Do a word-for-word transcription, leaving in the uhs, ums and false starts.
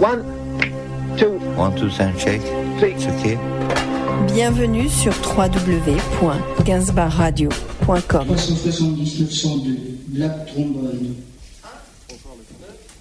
One, two. One, two, and check. Three. It's okay. Bienvenue sur w w w point gainsbar radio point com. trois cent soixante-dix neuf cent deux, Black Trombone.